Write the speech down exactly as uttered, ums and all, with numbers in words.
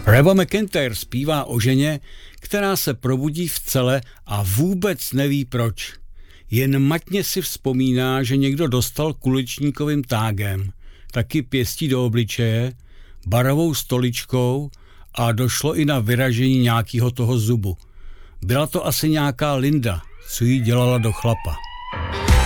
Reba McEntire zpívá o ženě, která se probudí v cele a vůbec neví proč. Jen matně si vzpomíná, že někdo dostal kuličníkovým tágem, taky pěstí do obličeje, barovou stoličkou a došlo i na vyražení nějakého toho zubu. Byla to asi nějaká Linda, co jí dělala do chlapa.